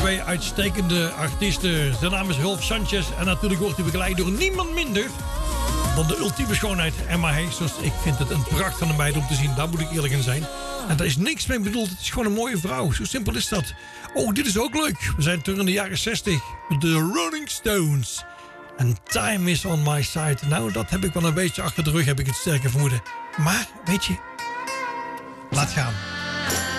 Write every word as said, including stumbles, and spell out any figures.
twee uitstekende artiesten. Zijn naam is Rolf Sanchez en natuurlijk wordt hij begeleid door niemand minder dan de ultieme schoonheid Emma Heesters. Ik vind het een pracht van een meid om te zien, daar moet ik eerlijk in zijn. En daar is niks mee bedoeld, het is gewoon een mooie vrouw. Zo simpel is dat. Oh, dit is ook leuk. We zijn terug in de jaren zestig. De Rolling Stones. En Time is on my side. Nou, dat heb ik wel een beetje achter de rug, heb ik het sterke vermoeden. Maar, weet je, laat gaan.